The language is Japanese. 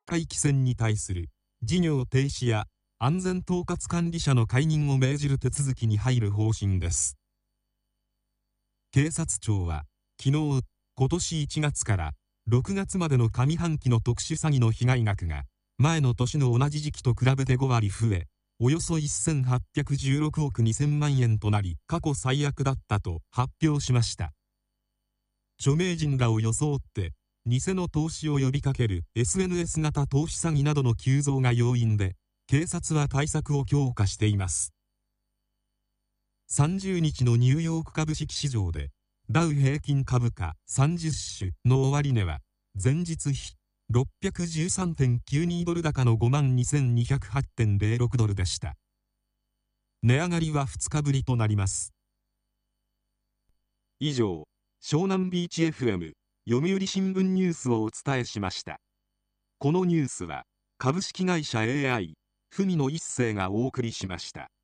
回帰船に対する事業停止や安全統括管理者の解任を命じる手続きに入る方針です。警察庁は昨日、今年1月から6月までの上半期の特殊詐欺の被害額が前の年の同じ時期と比べて5割増え、およそ1816億2000万円となり過去最悪だったと発表しました。著名人らを装って偽の投資を呼びかける SNS 型投資詐欺などの急増が要因で、警察は対策を強化しています。30日のニューヨーク株式市場でダウ平均株価30種の終値は前日比613.92 ドル高の 52,208.06 ドルでした。値上がりは2日ぶりとなります。以上、湘南ビーチ FM 読売新聞ニュースをお伝えしました。このニュースは株式会社 AI 文野一世がお送りしました。